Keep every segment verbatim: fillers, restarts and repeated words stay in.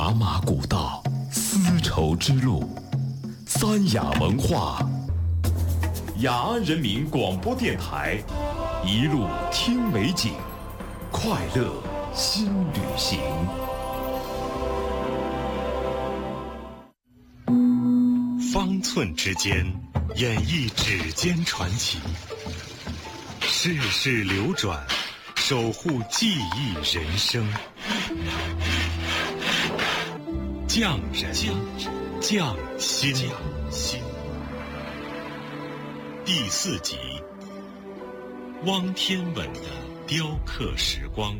茶马古道，丝绸之路，三雅文化，雅安人民广播电台，一路听美景，快乐新旅行。 方寸之间，演绎指尖传奇；世事流转，守护记忆人生。匠人，匠心，心。第四集，汪天吻的雕刻时光。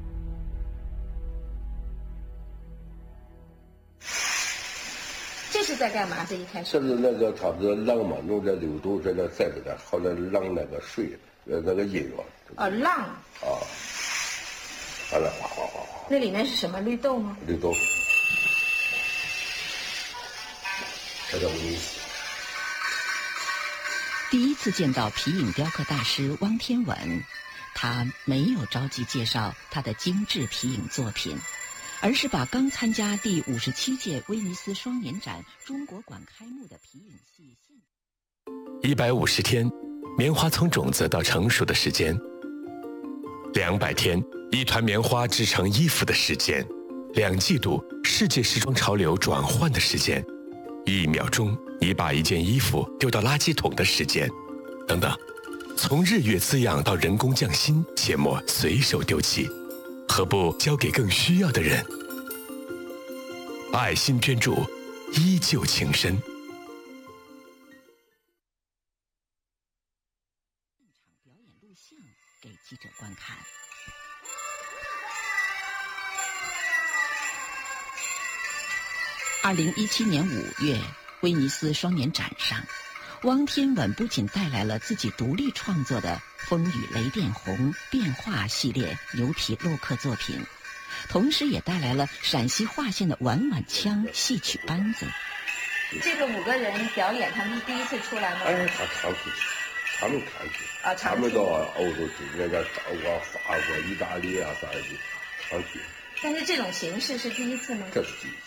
这是在干嘛？这一开始这是那个他们的浪嘛，弄这流动在那在这个，后来浪那个水，呃，那个音乐。 哦，浪。 啊。完了，哗哗哗哗。 那里面是什么？绿豆吗？ 绿豆。这叫意思。 第一次见到皮影雕刻大师汪天吻，他没有着急介绍他的精致皮影作品，而是把刚参加第五十七届威尼斯双年展中国馆开幕的皮影戏现。 一百五十天，棉花从种子到成熟的时间；两百天，一团棉花织成衣服的时间；两季度，世界时装潮流转换的时间；一秒钟，你把一件衣服丢到垃圾桶的时间，等等。从日月滋养到人工匠心，切莫随手丢弃。何不交给更需要的人？爱心捐助，依旧情深。 现场表演录像给记者观看。二零一七年五月，威尼斯双年展上，汪天吻不仅带来了自己独立创作的风雨雷电红变化系列牛皮镂刻作品，同时也带来了陕西划线的碗碗腔戏曲班子。 这个五个人表演，他们是第一次出来吗？ 哎，他常去，他们常去啊， 他们到欧洲去，人家德国、法国、意大利啊啥的常去。 但是这种形式是第一次吗？ 这是第一次。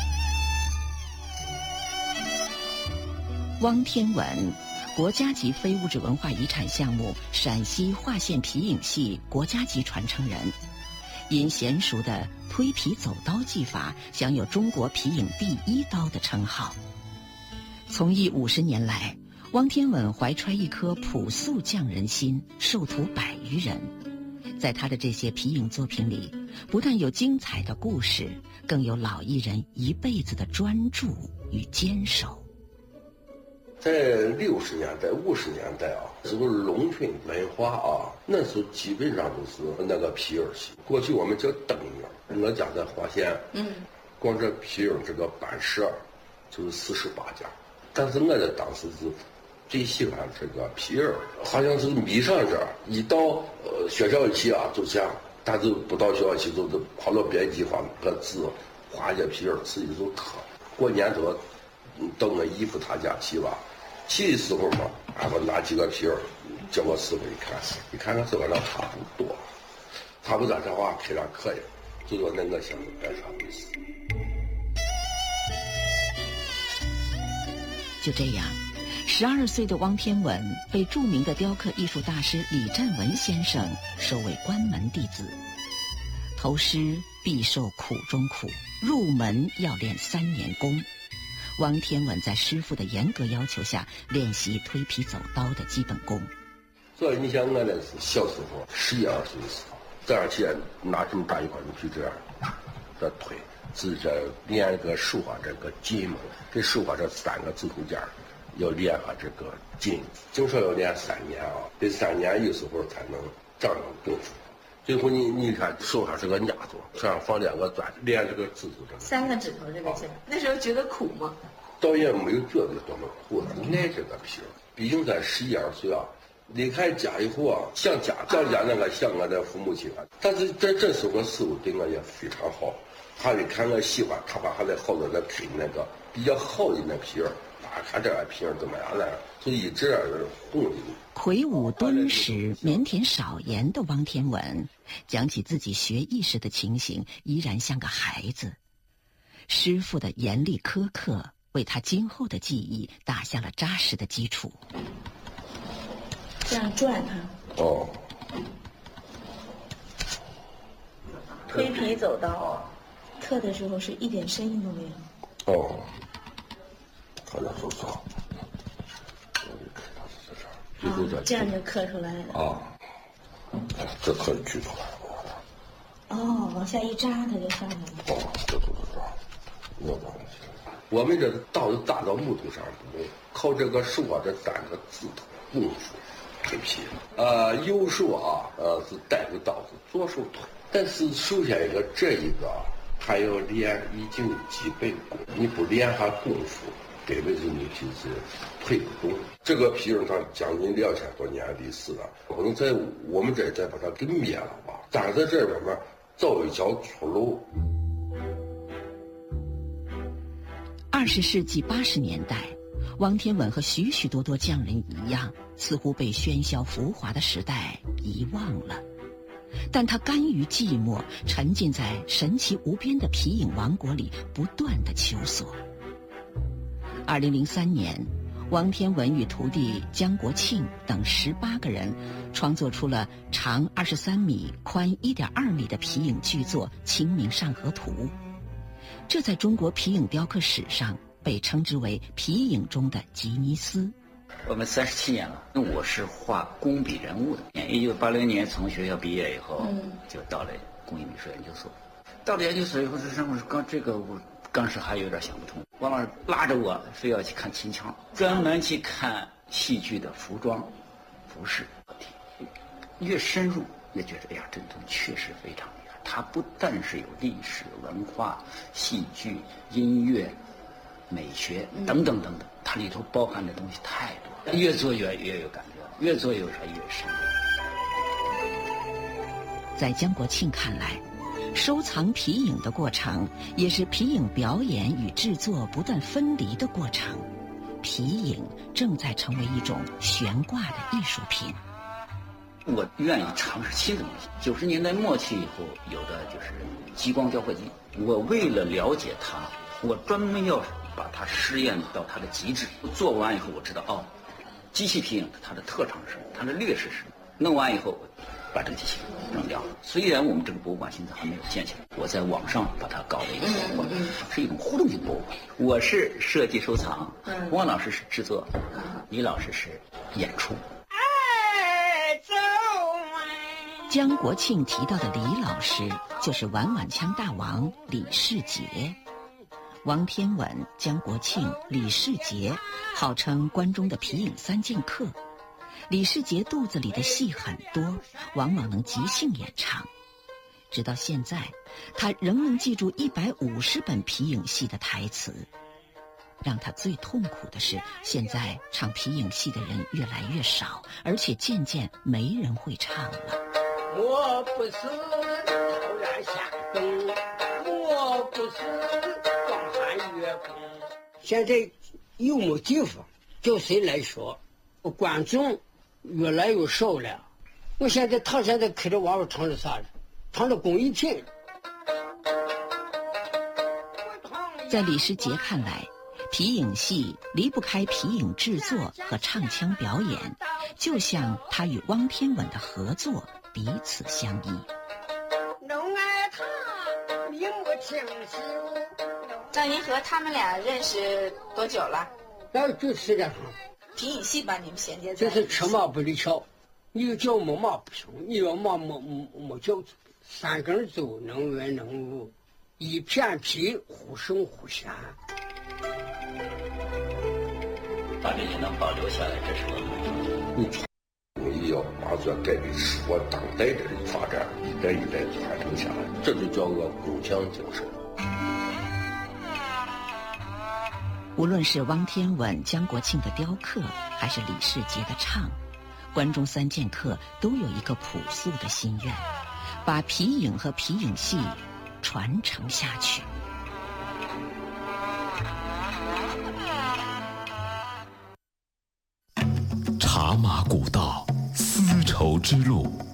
汪天吻，国家级非物质文化遗产项目陕西划线皮影戏国家级传承人，因娴熟的推皮走刀技法，享有中国皮影第一刀的称号。从艺五十年来，汪天吻怀揣一颗朴素匠人心，授徒百余人。在他的这些皮影作品里，不但有精彩的故事，更有老艺人一辈子的专注与坚守。 在六十年代、五十年代啊，这个农村文化啊，那时候基本上都是那个皮影戏。过去我们叫灯影，我家在华县，嗯，光这皮影这个班社就是四十八家，但是我在当时是最喜欢这个皮影，好像是迷上这儿。一到呃学校去啊，就像，但是不到学校去，就是跑到别地方个字画一些皮影，自己就刻。过年都要到我姨夫他家去吧。去的时候嘛，俺们拿几个皮儿，叫我师傅一看，一看我师傅那差不多，差不多这话开上可以，就说那我想干啥没事。 就这样，十二岁的汪天吻被著名的雕刻艺术大师李占文先生收为关门弟子。投师必受苦中苦，入门要练三年功。汪天吻在师傅的严格要求下练习推皮走刀的基本功。 所以你想我那是小时候十一二岁的时候，这样去拿这么大一块东西这样这推，是这练这个手上这个筋嘛，这手上这三个指头尖要练下这个筋，经常要练三年啊，这三年有时候才能长上功夫。最后你你看手上是个压座，手上放两个钻，练这个指头这个三个指头这个劲、啊，那时候觉得苦吗？ 倒也没有觉得多么苦，爱这个皮儿。毕竟在十一二岁啊，离开家以后啊，想家想家那个想我的父母亲啊。但是在这时候，我师傅对我也非常好，他一看我喜欢，他把他的好多的推那个比较好的那皮儿，啊，看这个皮儿怎么样了，就一直哄着你。 魁梧敦实、腼腆少言的汪天吻，讲起自己学艺时的情形，依然像个孩子。 师傅的严厉苛刻为他今后的技艺打下了扎实的基础。 这样转它。 哦。 推皮走刀，刻的时候是一点声音都没有。 哦。看着手上。 啊，这样就刻出来了。 啊。这可以锯出来。 哦，往下一扎，它就上来了。 哦，这都是这样。那东西，我们这刀子扎到木头上不用，靠这个手啊，这三个指头功夫推皮。呃，右手啊，呃是带着刀子，左手推。但是首先一个这一个，还要练已经基本功，你不练下功夫，根本是你平时推不动。这个皮影它将近两千多年历史了，不能在我们这再把它给灭了吧？但是在这边面造一条出路。 二十世纪八十年代，王天稳和许许多多匠人一样，似乎被喧嚣浮华的时代遗忘了。但他甘于寂寞，沉浸在神奇无边的皮影王国里，不断的求索。二零零三年，王天稳与徒弟江国庆等十八个人创作出了长二十三米、宽一点二米的皮影巨作《清明上河图》。这在中国皮影雕刻史上被称之为皮影中的吉尼斯。 我们三十七年了，我是画工笔人物的。一九八零年从学校毕业以后，嗯、就到了工艺美术研究所。到了研究所以后，这上面刚这个我当时还有点想不通。王老师拉着我非要去看秦腔，专门去看戏剧的服装、服饰。越深入越觉得，哎呀，这东西确实非常厉害。它不但是有历史文化、戏剧、音乐、美学等等等等，它里头包含的东西太多了。越做越越有感觉，越做越来越深。 在江国庆看来，收藏皮影的过程，也是皮影表演与制作不断分离的过程。皮影正在成为一种悬挂的艺术品。 我愿意尝试新的东西。九十年代末期以后，有的就是激光雕刻机。我为了了解它，我专门要把它试验到它的极致。做完以后，我知道哦，机器皮影它的特长是什么，它的劣势是什么。弄完以后，把这个机器扔掉了。虽然我们这个博物馆现在还没有建起来，我在网上把它搞了一个博物馆，是一种互动性博物馆。我是设计收藏，汪老师是制作，李老师是演出。 江国庆提到的李老师，就是碗碗腔大王李世杰。王天稳、江国庆、李世杰号称关中的皮影三剑客。李世杰肚子里的戏很多，往往能即兴演唱。直到现在，他仍能记住一百五十本皮影戏的台词。让他最痛苦的是，现在唱皮影戏的人越来越少，而且渐渐没人会唱了。 我不是突然下崩，我不是光寒月空。现在有没地方，就谁来说，观众越来越少了。我现在他现在开着娃娃唱的啥了？唱的工艺品。 在李世杰看来，皮影戏离不开皮影制作和唱腔表演，就像他与汪天稳的合作彼此相依。 那您和他们俩认识多久了？ 那就是这样。 皮影戏把你们衔接在就是车马不离桥，你叫没马不行，你要马没没脚，三根走能文能武，一片皮互生互相。 把这些能保留下来，这是我们你工艺要把这改变是我当代的发展，一代一代传承下来，这就叫个工匠精神。 无论是汪天稳、江国庆的雕刻，还是李世杰的唱，关中三剑客都有一个朴素的心愿，把皮影和皮影戏传承下去。 茶马古道，丝绸之路。